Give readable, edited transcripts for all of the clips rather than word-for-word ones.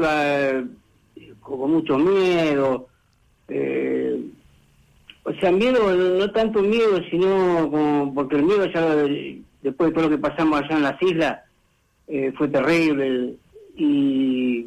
época con mucho miedo, o sea, miedo, no tanto miedo, sino como, porque el miedo ya, después de todo lo que pasamos allá en las islas, fue terrible, y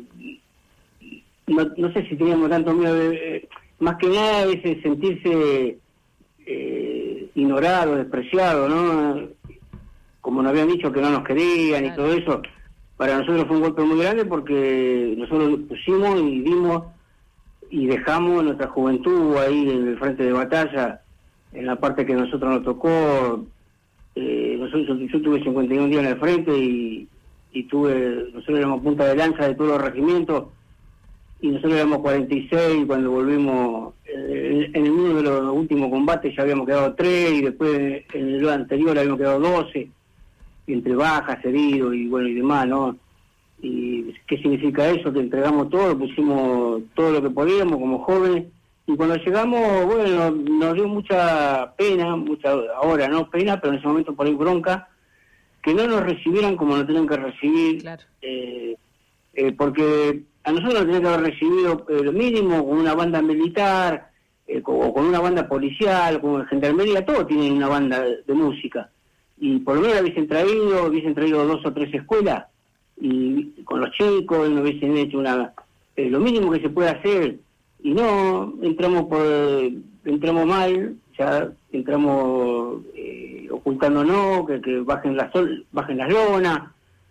no sé si teníamos tanto miedo, más que nada es sentirse ignorado, despreciado, ¿no? Como nos habían dicho que no nos querían y todo eso. Para nosotros fue un golpe muy grande porque nosotros pusimos y dimos y dejamos nuestra juventud ahí en el frente de batalla, en la parte que a nosotros nos tocó. Yo tuve 51 días en el frente y nosotros éramos punta de lanza de todos los regimientos, y nosotros éramos 46 cuando volvimos. En uno de los últimos combates ya habíamos quedado 3, y después en el anterior habíamos quedado 12, entre bajas, heridos y bueno y demás, ¿no? ¿Y qué significa eso? Que entregamos todo, pusimos todo lo que podíamos como jóvenes, y cuando llegamos, bueno, nos dio mucha pena, ahora no pena, pero en ese momento por ahí bronca, que no nos recibieran como nos tenían que recibir, claro. Porque a nosotros nos tenían que haber recibido lo mínimo con una banda militar, o con una banda policial, con gendarmería, todos tienen una banda de música, y por lo menos hubiesen traído 2 o 3 escuelas, y con los chicos no hubiesen hecho lo mínimo que se puede hacer, y no, entramos mal, ya entramos ocultándonos, que bajen las lonas,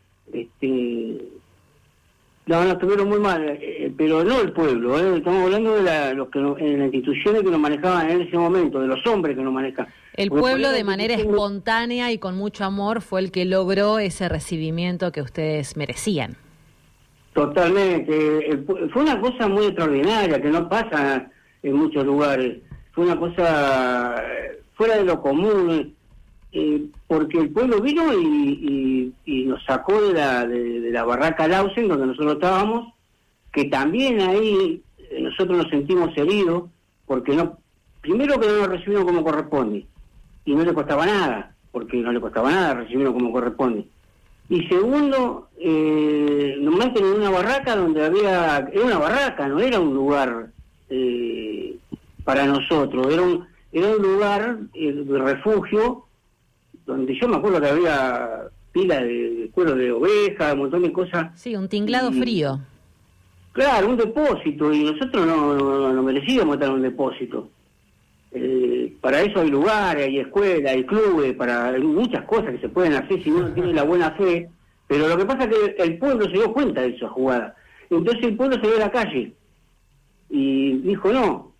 no, nos estuvieron muy mal, pero no el pueblo, estamos hablando de las instituciones que nos manejaban en ese momento, de los hombres que nos manejan. El pueblo de manera espontánea y con mucho amor fue el que logró ese recibimiento que ustedes merecían. Totalmente, fue una cosa muy extraordinaria que no pasa en muchos lugares, fue una cosa fuera de lo común, porque el pueblo vino y nos sacó de la barraca Lausen, donde nosotros estábamos, que también ahí nosotros nos sentimos heridos, porque primero que no nos recibieron como corresponde, y no le costaba nada, porque no le costaba nada recibirlo como corresponde. Y segundo, nos meten en una barraca donde era una barraca, no era un lugar para nosotros, era un lugar de refugio, donde yo me acuerdo que había pila de cuero de oveja, un montón de cosas. Sí, un tinglado frío. Claro, un depósito, y nosotros no merecíamos estar en un depósito. Para eso hay lugares, hay escuelas, hay clubes, hay muchas cosas que se pueden hacer si uno tiene la buena fe, pero lo que pasa es que el pueblo se dio cuenta de esa jugada. Entonces el pueblo se dio a la calle y dijo, no,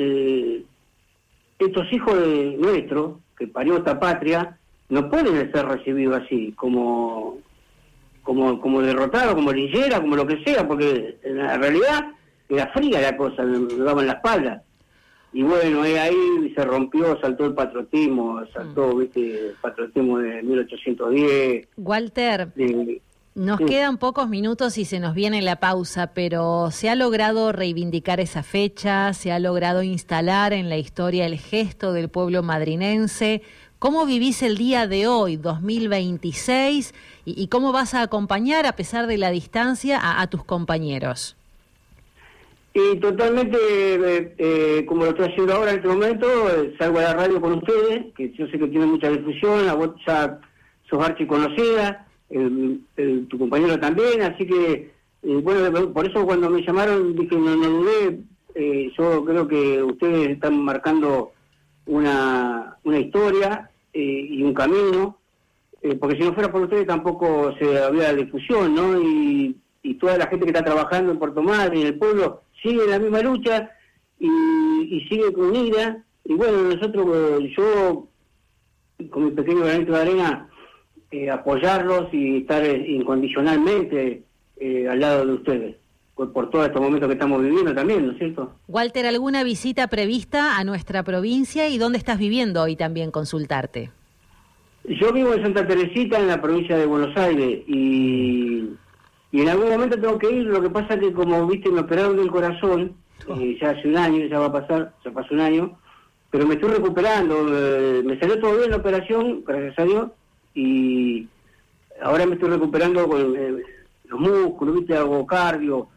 estos hijos de nuestro, que parió esta patria, no pueden ser recibidos así, como derrotados, como linchera, como lo que sea, porque en la realidad era fría la cosa, me daban la espalda. Y bueno, ahí se rompió, saltó el patriotismo, el patriotismo de 1810. Walter, nos quedan pocos minutos y se nos viene la pausa, pero ¿se ha logrado reivindicar esa fecha? ¿Se ha logrado instalar en la historia el gesto del pueblo madrinense? ¿Cómo vivís el día de hoy, 2026? ¿Y cómo vas a acompañar, a pesar de la distancia, a tus compañeros? Y totalmente, como lo estoy haciendo ahora en este momento, salgo a la radio con ustedes, que yo sé que tiene mucha difusión, a vos ya sos archiconocida, tu compañero también, así que, bueno, por eso cuando me llamaron dije, no dudé, yo creo que ustedes están marcando una historia y un camino, porque si no fuera por ustedes tampoco se había difusión, ¿no? Y toda la gente que está trabajando en Puerto Madryn y en el pueblo sigue en la misma lucha y sigue unida, y bueno, nosotros, yo con mi pequeño granito de arena, apoyarlos y estar incondicionalmente al lado de ustedes, por todos estos momentos que estamos viviendo también, ¿no es cierto? Walter, ¿alguna visita prevista a nuestra provincia y dónde estás viviendo hoy también consultarte? Yo vivo en Santa Teresita, en la provincia de Buenos Aires, y en algún momento tengo que ir. Lo que pasa es que, como viste, me operaron del corazón, ya hace un año, ya pasó un año, pero me estoy recuperando, me salió todo bien la operación, gracias a Dios, y ahora me estoy recuperando con los músculos, viste, hago cardio,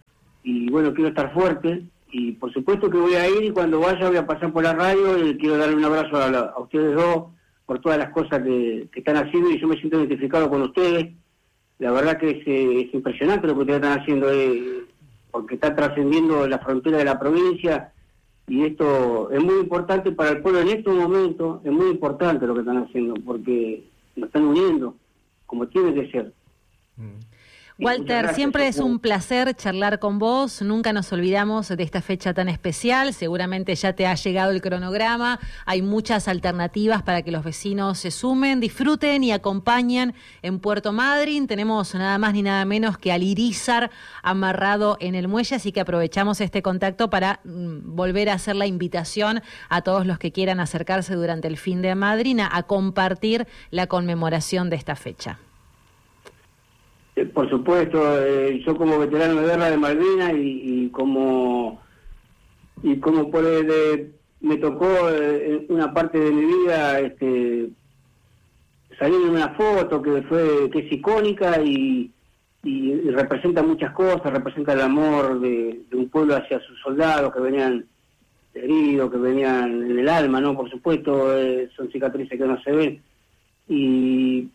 y bueno, quiero estar fuerte, y por supuesto que voy a ir, y cuando vaya voy a pasar por la radio, y quiero darle un abrazo a ustedes dos, por todas las cosas que están haciendo, y yo me siento identificado con ustedes. La verdad que es impresionante lo que ustedes están haciendo, porque está trascendiendo la frontera de la provincia, y esto es muy importante para el pueblo en estos momentos. Es muy importante lo que están haciendo, porque nos están uniendo, como tiene que ser. Walter, siempre es un placer charlar con vos, nunca nos olvidamos de esta fecha tan especial, seguramente ya te ha llegado el cronograma, hay muchas alternativas para que los vecinos se sumen, disfruten y acompañen en Puerto Madryn. Tenemos nada más ni nada menos que al Irizar amarrado en el muelle, así que aprovechamos este contacto para volver a hacer la invitación a todos los que quieran acercarse durante el fin de Madryn a compartir la conmemoración de esta fecha. Por supuesto, yo como veterano de guerra de Malvinas y como me tocó una parte de mi vida salir en una foto que es icónica y representa muchas cosas, representa el amor de un pueblo hacia sus soldados que venían heridos, que venían en el alma, ¿no? Por supuesto, son cicatrices que no se ven, y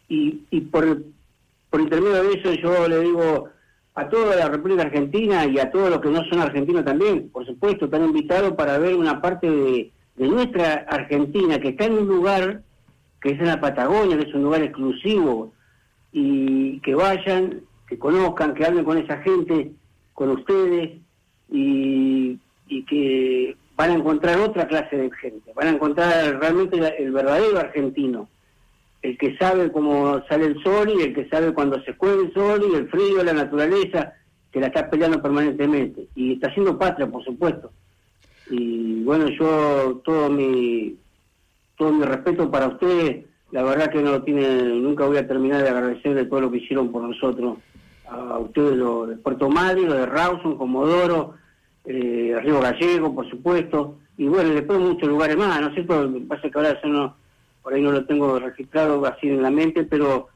por intermedio de eso yo le digo a toda la República Argentina y a todos los que no son argentinos también, por supuesto, están invitados para ver una parte de nuestra Argentina que está en un lugar que es en la Patagonia, que es un lugar exclusivo, y que vayan, que conozcan, que hablen con esa gente, con ustedes, y que van a encontrar otra clase de gente, van a encontrar realmente el verdadero argentino, el que sabe cómo sale el sol y el que sabe cuándo se escuece el sol y el frío, la naturaleza, que la está peleando permanentemente. Y está haciendo patria, por supuesto. Y bueno, yo todo mi respeto para ustedes. La verdad que nunca voy a terminar de agradecer de todo lo que hicieron por nosotros. A ustedes, lo de Puerto Madryn, lo de Rawson, Comodoro, Río Gallego, por supuesto. Y bueno, después muchos lugares más, ¿no es cierto? Lo que pasa es que ahora eso por ahí no lo tengo registrado así en la mente, pero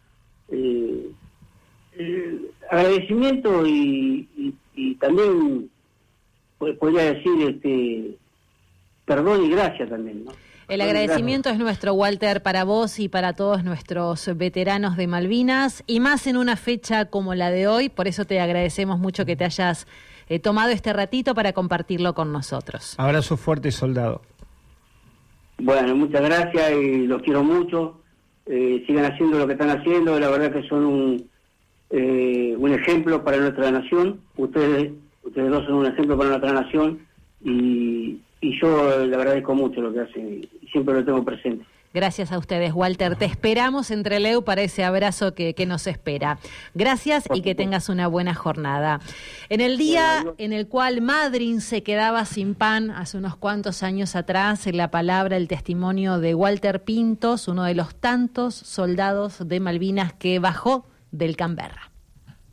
agradecimiento y también podría decir perdón y gracias también, ¿no? El agradecimiento es nuestro, Walter, para vos y para todos nuestros veteranos de Malvinas, y más en una fecha como la de hoy. Por eso te agradecemos mucho que te hayas tomado este ratito para compartirlo con nosotros. Abrazo fuerte, soldado. Bueno, muchas gracias y los quiero mucho. Sigan haciendo lo que están haciendo. La verdad que son un ejemplo para nuestra nación. Ustedes dos son un ejemplo para nuestra nación y yo le agradezco mucho lo que hacen y siempre lo tengo presente. Gracias a ustedes, Walter. Te esperamos en Trelew para ese abrazo que nos espera. Gracias y que tengas una buena jornada. En el día en el cual Madryn se quedaba sin pan, hace unos cuantos años atrás, la palabra, el testimonio de Walter Pintos, uno de los tantos soldados de Malvinas que bajó del Canberra.